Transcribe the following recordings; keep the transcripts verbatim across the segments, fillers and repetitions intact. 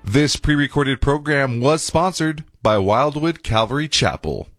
This pre-recorded program was sponsored by Wildwood Calvary Chapel.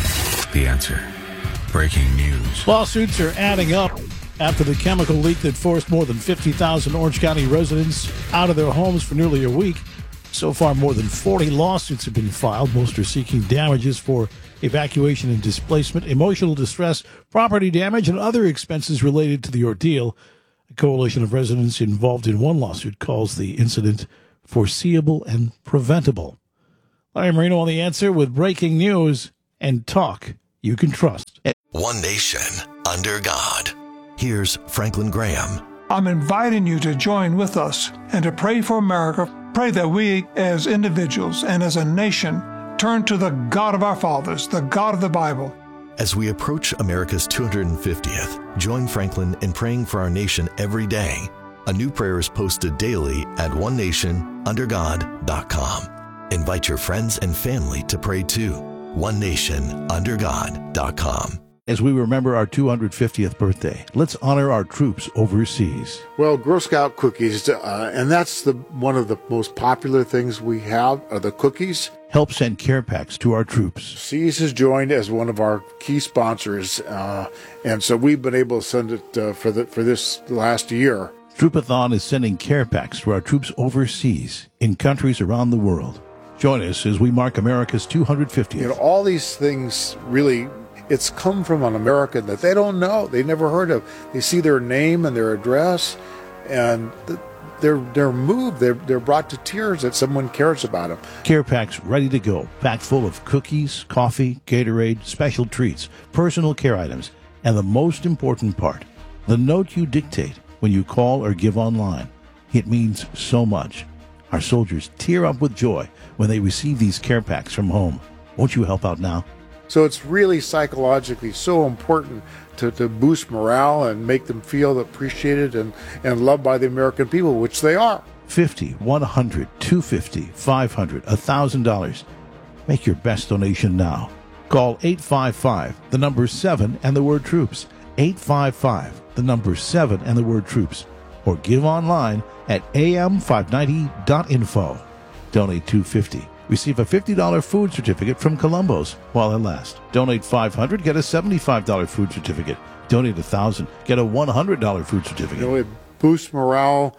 The Answer. Breaking news. Lawsuits are adding up after the chemical leak that forced more than fifty thousand Orange County residents out of their homes for nearly a week. So far, more than forty lawsuits have been filed. Most are seeking damages for evacuation and displacement, emotional distress, property damage, and other expenses related to the ordeal. A coalition of residents involved in one lawsuit calls the incident foreseeable and preventable. Larry Marino on The Answer with breaking news and talk you can trust. One nation under God. Here's Franklin Graham. I'm inviting you to join with us and to pray for America. Pray that we as individuals and as a nation turn to the God of our fathers, the God of the Bible. As we approach America's two hundred fiftieth, join Franklin in praying for our nation every day. A new prayer is posted daily at one nation under god dot com. Invite your friends and family to pray too. one nation under god dot com. As we remember our two hundred fiftieth birthday, let's honor our troops overseas. Well, Girl Scout cookies, uh, and that's the one of the most popular things we have, are the cookies. Help send care packs to our troops. C E S has joined as one of our key sponsors, uh, and so we've been able to send it uh, for the for this last year. Troopathon is sending care packs to our troops overseas in countries around the world. Join us as we mark America's two hundred fiftieth. You know, all these things really, it's come from an American that they don't know, they never heard of. They see their name and their address, and they're they're moved. They're they're brought to tears that someone cares about them. Care packs ready to go, packed full of cookies, coffee, Gatorade, special treats, personal care items, and the most important part, the note you dictate when you call or give online. It means so much. Our soldiers tear up with joy when they receive these care packs from home. Won't you help out now? So it's really psychologically so important to, to boost morale and make them feel appreciated and, and loved by the American people, which they are. fifty, one hundred, two hundred fifty, five hundred, one thousand dollars. Make your best donation now. Call eight five five, the number seven, and the word troops. eight five five, the number seven, and the word troops. Or give online at a m five ninety dot info. Donate two hundred fifty dollars. Receive a fifty dollars food certificate from Columbo's while it lasts. Donate five hundred dollars, get a seventy-five dollars food certificate. Donate one thousand dollars, get a one hundred dollars food certificate. You know, it boosts morale,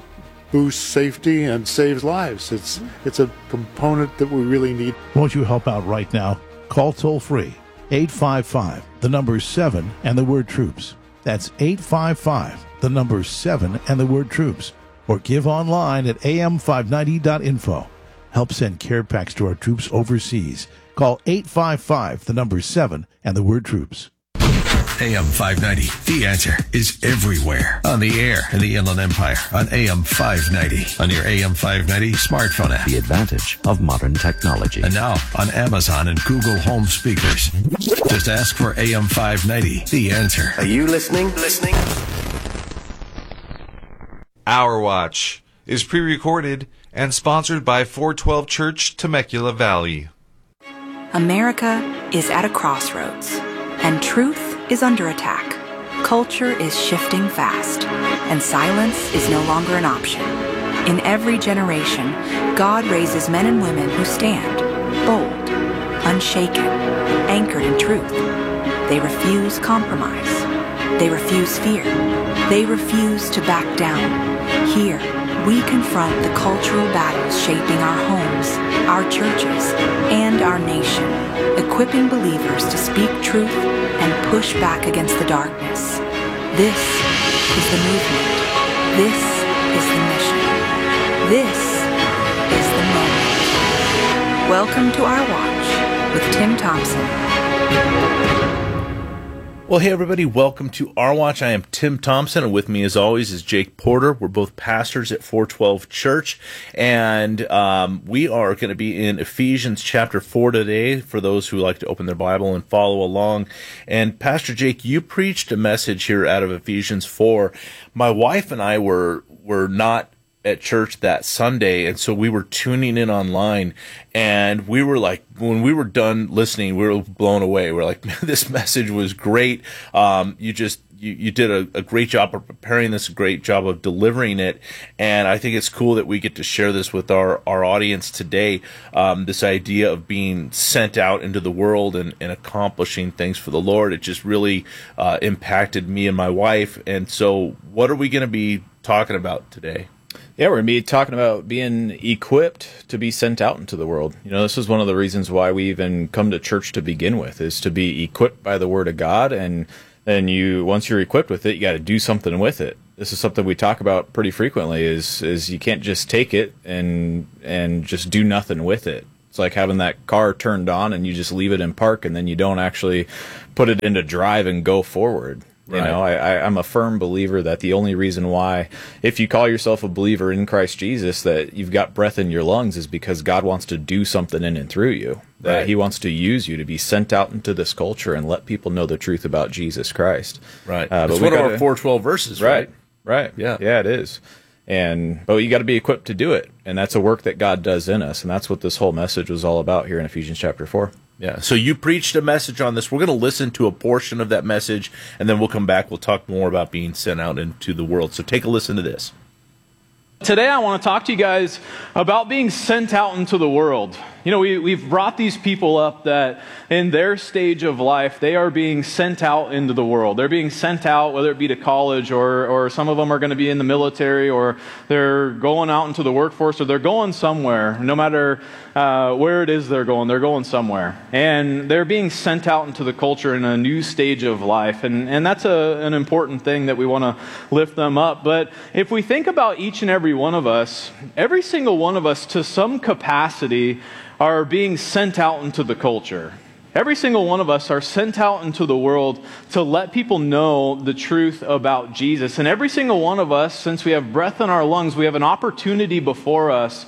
boosts safety, and saves lives. It's it's a component that we really need. Won't you help out right now? Call toll free eight five five, the number seven, and the word troops. That's eight five five, the number seven, and the word troops. Or give online at a m five ninety dot info. Help send care packs to our troops overseas. Call eight five five, the number seven, and the word troops. A M five ninety, The Answer, is everywhere. On the air in the Inland Empire, on A M five ninety, on your A M five ninety smartphone app. The advantage of modern technology. And now on Amazon and Google Home speakers. Just ask for A M five ninety, The Answer. Are you listening? Listening? Our Watch is pre-recorded and sponsored by four twelve Church, Temecula Valley. America is at a crossroads, and truth is under attack. Culture is shifting fast, and silence is no longer an option. In every generation, God raises men and women who stand, bold, unshaken, anchored in truth. They refuse compromise. They refuse fear. They refuse to back down. Here, we confront the cultural battles shaping our homes, our churches, and our nation, equipping believers to speak truth and push back against the darkness. This is the movement. This is the mission. This is the moment. Welcome to Our Watch with Tim Thompson. Well, hey, everybody. Welcome to Our Watch. I am Tim Thompson, and with me, as always, is Jake Porter. We're both pastors at four twelve Church, and um, we are going to be in Ephesians chapter four today for those who like to open their Bible and follow along. And Pastor Jake, you preached a message here out of Ephesians four. My wife and I were were not at church that Sunday, and so we were tuning in online, and we were like, when we were done listening, we were blown away. We're like, man, this message was great. Um, you just you, you did a, a great job of preparing this, a great job of delivering it, and I think it's cool that we get to share this with our, our audience today, um, this idea of being sent out into the world and, and accomplishing things for the Lord. It just really uh, impacted me and my wife, and so what are we going to be talking about today? Yeah, we're going to be talking about being equipped to be sent out into the world. You know, this is one of the reasons why we even come to church to begin with, is to be equipped by the Word of God, and then you, once you're equipped with it, you got to do something with it. This is something we talk about pretty frequently, is is you can't just take it and and just do nothing with it. It's like having that car turned on and you just leave it in park and then you don't actually put it into drive and go forward. You Right. know, I, I, I'm a firm believer that the only reason why, if you call yourself a believer in Christ Jesus, that you've got breath in your lungs is because God wants to do something in and through you. That Right. He wants to use you to be sent out into this culture and let people know the truth about Jesus Christ. Right. Uh, but It's we one of gotta- our four twelve verses, right? Right. Right. Yeah. Yeah, it is. And but you got to be equipped to do it, and that's a work that God does in us, and that's what this whole message was all about here in Ephesians chapter four. Yeah. So you preached a message on this. We're going to listen to a portion of that message, and then we'll come back. We'll talk more about being sent out into the world. So take a listen to this. Today I want to talk to you guys about being sent out into the world. You know, we, we've brought these people up that in their stage of life, they are being sent out into the world. They're being sent out, whether it be to college, or, or some of them are going to be in the military, or they're going out into the workforce, or they're going somewhere. No matter uh, where it is they're going, they're going somewhere. And they're being sent out into the culture in a new stage of life. And, and that's a, an important thing that we want to lift them up. But if we think about each and every one of us, every single one of us to some capacity are being sent out into the culture. Every single one of us are sent out into the world to let people know the truth about Jesus. And every single one of us, since we have breath in our lungs, we have an opportunity before us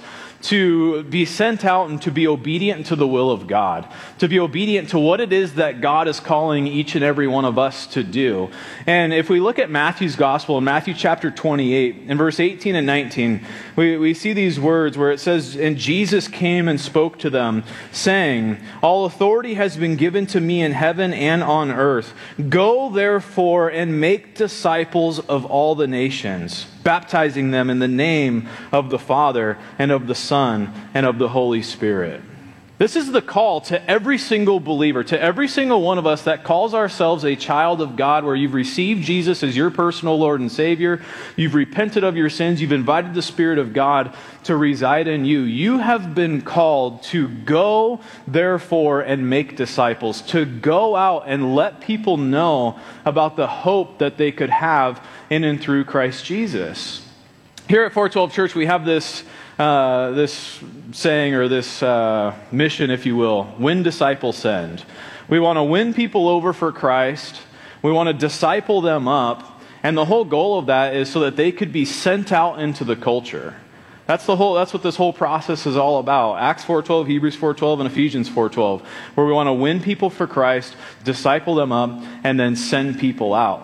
to be sent out and to be obedient to the will of God, to be obedient to what it is that God is calling each and every one of us to do. And if we look at Matthew's gospel in Matthew chapter twenty-eight, in verse eighteen and nineteen, we, we see these words where it says, "And Jesus came and spoke to them, saying, 'All authority has been given to me in heaven and on earth. Go therefore and make disciples of all the nations, baptizing them in the name of the Father and of the Son and of the Holy Spirit.'" This is the call to every single believer, to every single one of us that calls ourselves a child of God, where you've received Jesus as your personal Lord and Savior, you've repented of your sins, you've invited the Spirit of God to reside in you. You have been called to go, therefore, and make disciples, to go out and let people know about the hope that they could have in and through Christ Jesus. Here at four twelve Church, we have this uh, this saying, or this uh, mission, if you will: win, disciple, send. We want to win people over for Christ. We want to disciple them up. And the whole goal of that is so that they could be sent out into the culture. That's the whole. That's what this whole process is all about. Acts four twelve, Hebrews four twelve, and Ephesians four twelve, where we want to win people for Christ, disciple them up, and then send people out.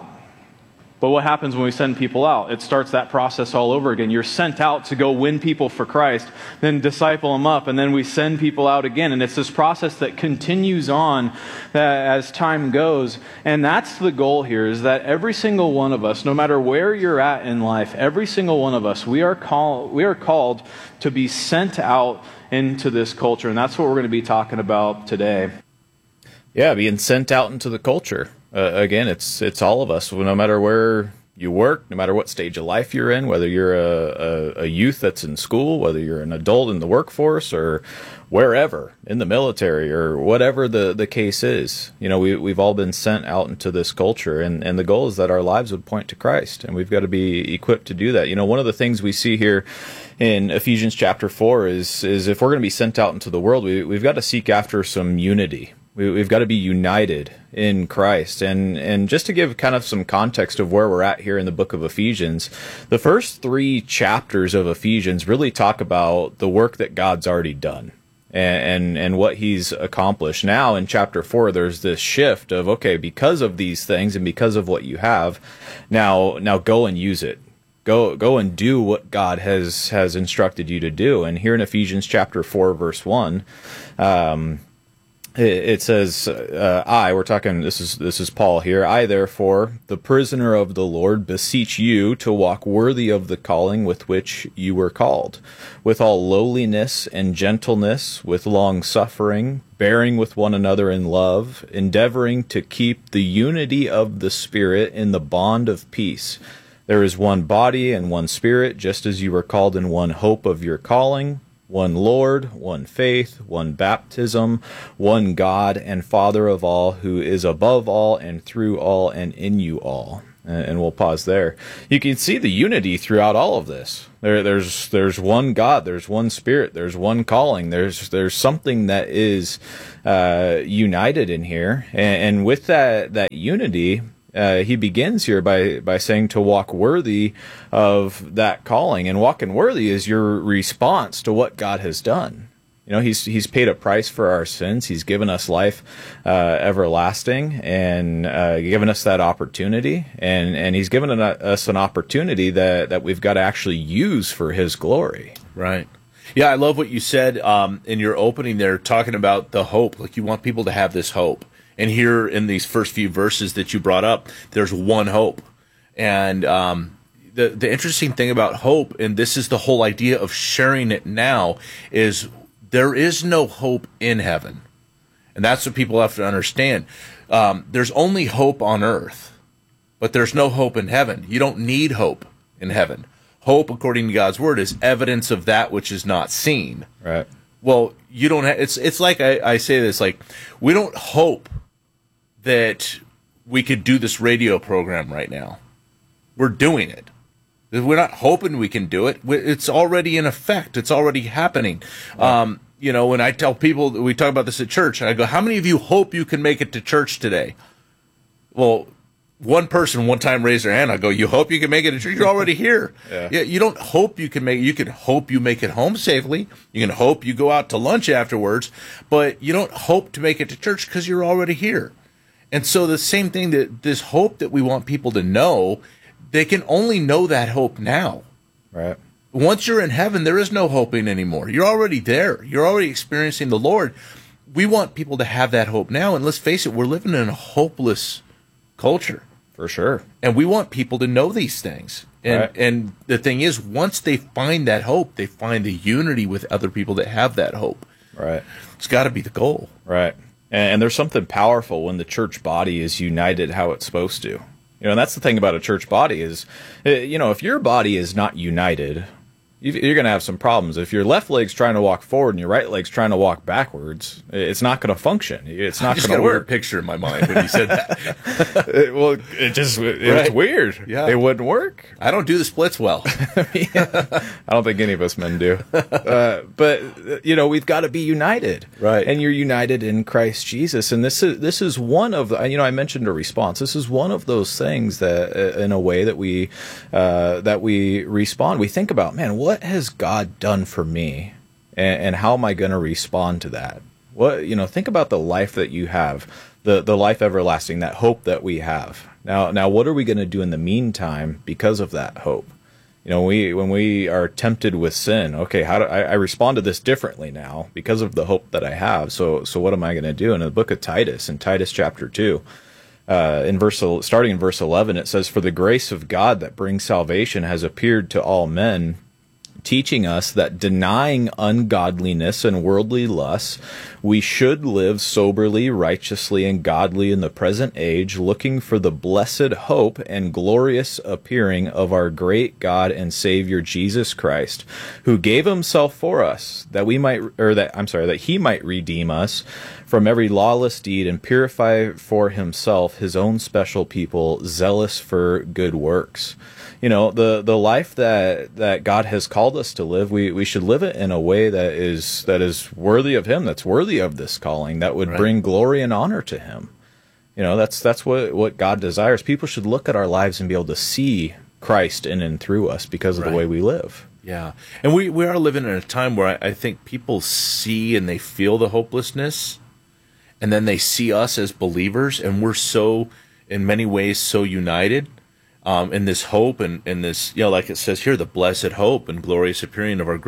But what happens when we send people out? It starts that process all over again. You're sent out to go win people for Christ, then disciple them up, and then we send people out again. And it's this process that continues on uh, as time goes. And that's the goal here, is that every single one of us, no matter where you're at in life, every single one of us, we are, call, we are called to be sent out into this culture. And that's what we're going to be talking about today. Yeah, being sent out into the culture. Uh, again, it's it's all of us. No matter where you work, no matter what stage of life you're in, whether you're a, a, a youth that's in school, whether you're an adult in the workforce, or wherever, in the military, or whatever the, the case is. You know, we, we've all been sent out into this culture, and, and the goal is that our lives would point to Christ, and we've got to be equipped to do that. You know, one of the things we see here in Ephesians chapter four is, is if we're going to be sent out into the world, we, we've got to seek after some unity. We, we've got to be united in Christ. And, and just to give kind of some context of where we're at here in the book of Ephesians, the first three chapters of Ephesians really talk about the work that God's already done and, and, and what he's accomplished. Now in chapter four, there's this shift of, okay, because of these things and because of what you have, now, now go and use it. Go, go and do what God has, has instructed you to do. And here in Ephesians chapter four, verse one, um, it says, uh, I, we're talking, this is, this is Paul here. I, therefore, the prisoner of the Lord, beseech you to walk worthy of the calling with which you were called, with all lowliness and gentleness, with long suffering, bearing with one another in love, endeavoring to keep the unity of the Spirit in the bond of peace. There is one body and one Spirit, just as you were called in one hope of your calling, one Lord, one faith, one baptism, one God and Father of all, who is above all and through all and in you all. And we'll pause there. You can see the unity throughout all of this. There, there's there's one God, there's one Spirit, there's one calling. There's there's something that is uh, united in here, and, and with that that unity. Uh, he begins here by, by saying to walk worthy of that calling. And walking worthy is your response to what God has done. You know, he's he's paid a price for our sins. He's given us life uh, everlasting and uh, given us that opportunity. And, and he's given an, us an opportunity that, that we've got to actually use for his glory. Right. Yeah, I love what you said um, in your opening there, talking about the hope. Like, you want people to have this hope. And here in these first few verses that you brought up, there's one hope. And um, the the interesting thing about hope, and this is the whole idea of sharing it now, is there is no hope in heaven. And that's what people have to understand. Um, there's only hope on earth, but there's no hope in heaven. You don't need hope in heaven. Hope, according to God's word, is evidence of that which is not seen. Right. Well, you don't have, it's, it's like I, I say this, like, we don't hope that we could do this radio program right now. We're doing it. We're not hoping we can do it. It's already in effect. It's already happening. Right. Um, you know, when I tell people, we talk about this at church, and I go, how many of you hope you can make it to church today? Well, one person one time raised their hand. I go, you hope you can make it to church? You're already here. Yeah. Yeah, you don't hope you can make it. You can hope you make it home safely. You can hope you go out to lunch afterwards, but you don't hope to make it to church because you're already here. And so the same thing, that this hope that we want people to know, they can only know that hope now. Right. Once you're in heaven, there is no hoping anymore. You're already there. You're already experiencing the Lord. We want people to have that hope now. And let's face it, we're living in a hopeless culture. For sure. And we want people to know these things. And Right. and the thing is, once they find that hope, they find the unity with other people that have that hope. Right. It's got to be the goal. Right. And, and there's something powerful when the church body is united how it's supposed to. You know, and that's the thing about a church body is, you know, if your body is not united, you're going to have some problems. If your left leg's trying to walk forward and your right leg's trying to walk backwards, it's not going to function. It's not going to work. I just got a picture in my mind when you said that. it, well, it just it, right. It's weird. Yeah. It wouldn't work. I don't do the splits well. I don't think any of us men do. Uh, but you know, we've got to be united, right? And you're united in Christ Jesus. And this is this is one of the, you know, I mentioned a response. This is one of those things that, uh, in a way, that we uh, that we respond. We think about, man, what has God done for me, and, and how am I going to respond to that? What, you know, think about the life that you have, the the life everlasting, that hope that we have. Now, now, what are we going to do in the meantime because of that hope? You know, we when we are tempted with sin, okay, how do I, I respond to this differently now because of the hope that I have? So, so what am I going to do? In the book of Titus, in Titus chapter two, uh, in verse starting in verse eleven, it says, "For the grace of God that brings salvation has appeared to all men, teaching us that denying ungodliness and worldly lusts, we should live soberly, righteously, and godly in the present age, looking for the blessed hope and glorious appearing of our great God and Savior Jesus Christ, who gave himself for us, that we might, or that, I'm sorry, that he might redeem us from every lawless deed and purify for himself his own special people, zealous for good works." You know, the, the life that, that God has called us to live, we, we should live it in a way that is that is worthy of him, that's worthy of this calling, that would right. bring glory and honor to him. You know, that's that's what, what God desires. People should look at our lives and be able to see Christ in and through us because of right. the way we live. Yeah. And we, we are living in a time where I, I think people see and they feel the hopelessness, and then they see us as believers, and we're so, in many ways, so united. Um, in this hope and in this, you know, like it says here, the blessed hope and glorious appearing of our great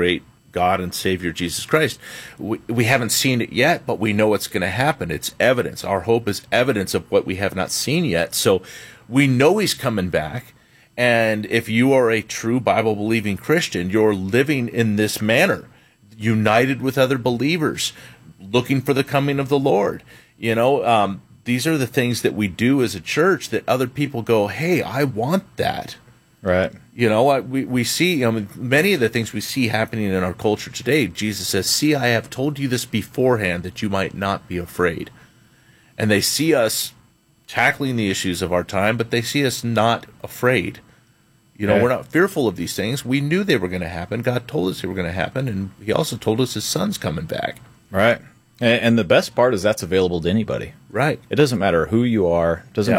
God and Savior Jesus Christ. We, we haven't seen it yet, but we know it's going to happen. It's evidence. Our hope is evidence of what we have not seen yet. So we know he's coming back. And if you are a true Bible-believing Christian, you're living in this manner, united with other believers, looking for the coming of the Lord. You know, um, these are the things that we do as a church that other people go, hey, I want that. Right. You know, I, we, we see, I mean, many of the things we see happening in our culture today, Jesus says, see, I have told you this beforehand that you might not be afraid. And they see us tackling the issues of our time, but they see us not afraid. You know, right. We're not fearful of these things. We knew they were going to happen. God told us they were going to happen, and he also told us his son's coming back. Right. And the best part is that's available to anybody. Right. It doesn't matter who you are. It doesn't yeah.